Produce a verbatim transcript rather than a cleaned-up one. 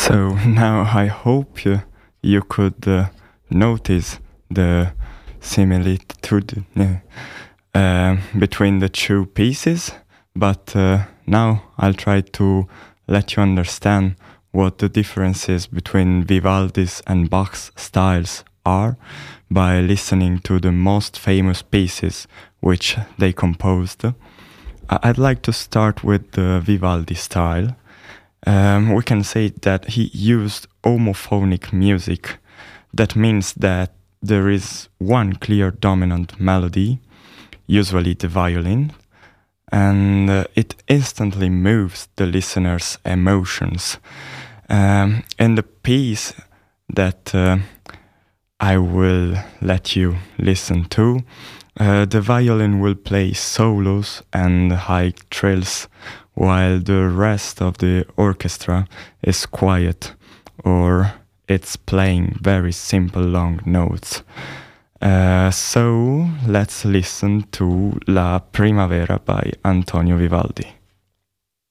So now I hope you, you could uh, notice the similitude uh, between the two pieces, but uh, now I'll try to let you understand what the differences between Vivaldi's and Bach's styles are by listening to the most famous pieces which they composed. I'd like to start with the Vivaldi style. Um, we can say that he used homophonic music. That means that there is one clear dominant melody, usually the violin, and uh, it instantly moves the listener's emotions. Um, in the piece that uh, I will let you listen to, uh, the violin will play solos and high trills, while the rest of the orchestra is quiet, or it's playing very simple long notes. Uh, so let's listen to La Primavera by Antonio Vivaldi.